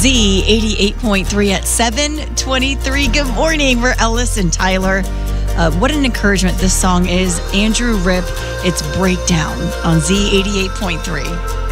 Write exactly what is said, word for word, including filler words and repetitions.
Z eighty-eight point three at seven twenty-three. Good morning. We're Ellis and Tyler. Uh, what an encouragement this song is. Andrew Ripp, it's Breakdown on Z eighty-eight point three.